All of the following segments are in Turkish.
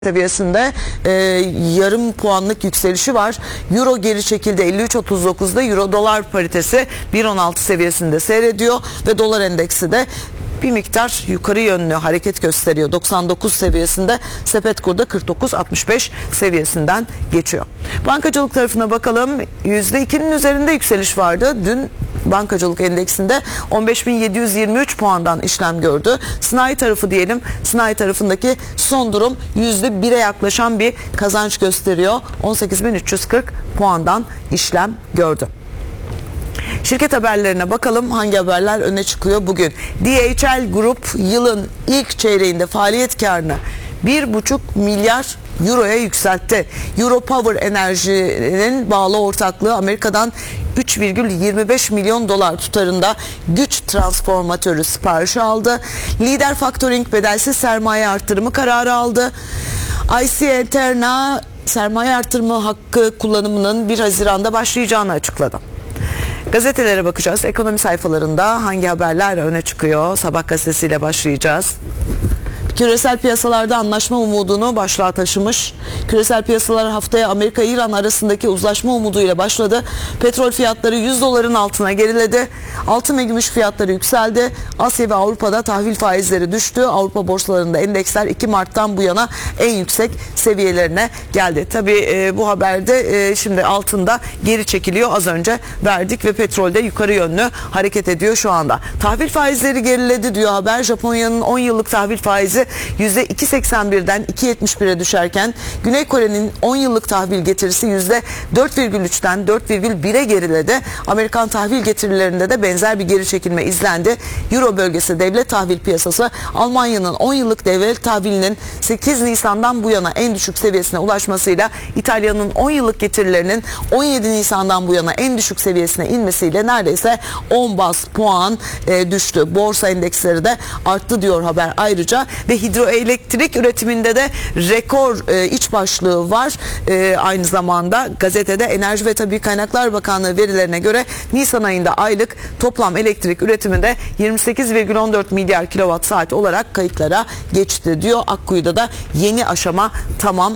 seviyesinde yarım puanlık yükselişi var. Euro geri çekildi, 53.39'da Euro dolar paritesi 1.16 seviyesinde seyrediyor ve dolar endeksi de bir miktar yukarı yönlü hareket gösteriyor. 99 seviyesinde, sepet kurda 49.65 seviyesinden geçiyor. Bankacılık tarafına bakalım. %2'nin üzerinde yükseliş vardı. Dün bankacılık endeksinde 15.723 puandan işlem gördü. Sanayi tarafı diyelim. Sanayi tarafındaki son durum %1'e yaklaşan bir kazanç gösteriyor. 18.340 puandan işlem gördü. Şirket haberlerine bakalım, hangi haberler öne çıkıyor bugün. DHL Group yılın ilk çeyreğinde faaliyet karını 1,5 milyar euroya yükseltti. Europower Enerji'nin bağlı ortaklığı Amerika'dan 3,25 milyon dolar tutarında güç transformatörü siparişi aldı. Lider Factoring bedelsiz sermaye artırımı kararı aldı. IC Eterna sermaye artırımı hakkı kullanımının 1 Haziran'da başlayacağını açıkladı. Gazetelere bakacağız. Ekonomi sayfalarında hangi haberler öne çıkıyor? Sabah gazetesiyle başlayacağız. Küresel piyasalarda anlaşma umudunu başlığa taşımış. Küresel piyasalar haftaya Amerika-İran arasındaki uzlaşma umuduyla başladı. Petrol fiyatları 100 doların altına geriledi. Altın ve gümüş fiyatları yükseldi. Asya ve Avrupa'da tahvil faizleri düştü. Avrupa borsalarında endeksler 2 Mart'tan bu yana en yüksek seviyelerine geldi. Tabii bu haberde şimdi altında geri çekiliyor. Az önce verdik ve petrolde yukarı yönlü hareket ediyor şu anda. Tahvil faizleri geriledi diyor haber. Japonya'nın 10 yıllık tahvil faizi %2,81'den 2,71'e düşerken Güney Kore'nin 10 yıllık tahvil getirisi %4,3'ten 4,1'e geriledi. Amerikan tahvil getirilerinde de benzer bir geri çekilme izlendi. Euro bölgesi devlet tahvil piyasası Almanya'nın 10 yıllık devlet tahvilinin 8 Nisan'dan bu yana en düşük seviyesine ulaşmasıyla İtalya'nın 10 yıllık getirilerinin 17 Nisan'dan bu yana en düşük seviyesine inmesiyle neredeyse 10 baz puan düştü. Borsa endeksleri de arttı diyor haber ayrıca ve hidroelektrik üretiminde de rekor iç başlığı var. Aynı zamanda gazetede Enerji ve Tabii Kaynaklar Bakanlığı verilerine göre Nisan ayında aylık toplam elektrik üretiminde 28,14 milyar kilowatt saat olarak kayıtlara geçti diyor. Akkuyu'da da yeni aşama tamam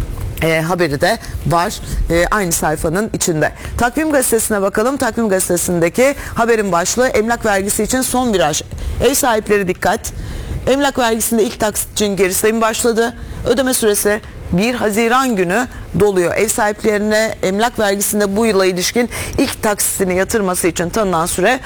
haberi de var aynı sayfanın içinde. Takvim gazetesine bakalım. Takvim gazetesindeki haberin başlığı emlak vergisi için son viraj. Ev sahipleri dikkat. Emlak vergisinde ilk taksit için geri sayım başladı. Ödeme süresi 1 Haziran günü doluyor. Ev sahiplerine emlak vergisinde bu yıla ilişkin ilk taksitini yatırması için tanınan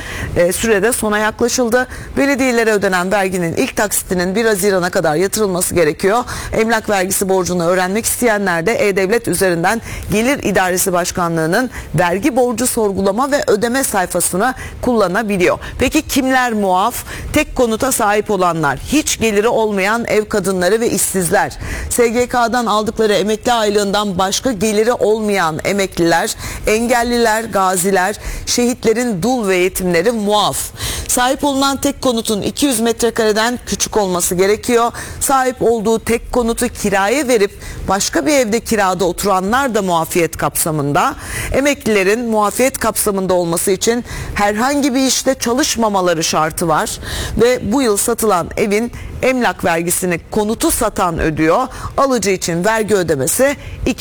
sürede sona yaklaşıldı. Belediyelere ödenen verginin ilk taksitinin 1 Haziran'a kadar yatırılması gerekiyor. Emlak vergisi borcunu öğrenmek isteyenler de E-Devlet üzerinden Gelir İdaresi Başkanlığı'nın vergi borcu sorgulama ve ödeme sayfasını kullanabiliyor. Peki kimler muaf? Tek konuta sahip olanlar, hiç geliri olmayan ev kadınları ve işsizler, SGK'dan aldıkları emekli aylığından başka geliri olmayan emekliler, engelliler, gaziler, şehitlerin dul ve yetimleri muaf. Sahip olunan tek konutun 200 metrekareden küçük olması gerekiyor. Sahip olduğu tek konutu kiraya verip başka bir evde kirada oturanlar da muafiyet kapsamında. Emeklilerin muafiyet kapsamında olması için herhangi bir işte çalışmamaları şartı var ve bu yıl satılan evin emlak vergisini konutu satan ödüyor. Alıcı için vergi ödemesi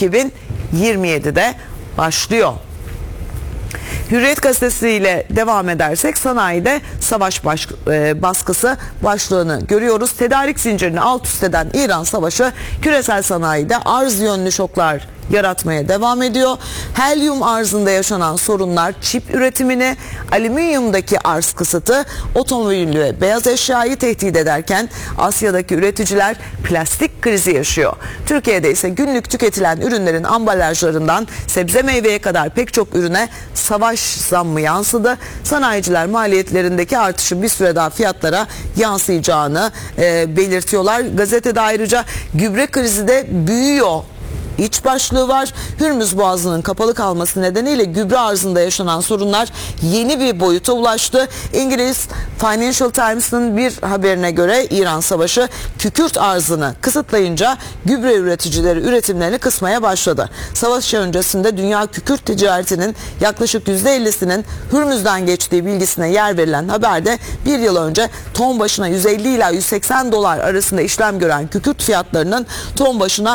2027'de başlıyor. Hürriyet gazetesiyle devam edersek sanayide savaş baskısı başlığını görüyoruz. Tedarik zincirini alt üst eden İran savaşı küresel sanayide arz yönlü şoklar yaratmaya devam ediyor. Helyum arzında yaşanan sorunlar çip üretimini, alüminyumdaki arz kısıtı otomobil ve beyaz eşyayı tehdit ederken Asya'daki üreticiler plastik krizi yaşıyor. Türkiye'de ise günlük tüketilen ürünlerin ambalajlarından sebze meyveye kadar pek çok ürüne savaş zammı yansıdı. Sanayiciler maliyetlerindeki artışın bir süre daha fiyatlara yansıyacağını belirtiyorlar. Gazetede ayrıca gübre krizi de büyüyor iç başlığı var. Hürmüz Boğazı'nın kapalı kalması nedeniyle gübre arzında yaşanan sorunlar yeni bir boyuta ulaştı. İngiliz Financial Times'ın bir haberine göre İran Savaşı kükürt arzını kısıtlayınca gübre üreticileri üretimlerini kısmaya başladı. Savaş öncesinde dünya kükürt ticaretinin yaklaşık %50'sinin Hürmüz'den geçtiği bilgisine yer verilen haberde bir yıl önce ton başına 150 ila 180 dolar arasında işlem gören kükürt fiyatlarının ton başına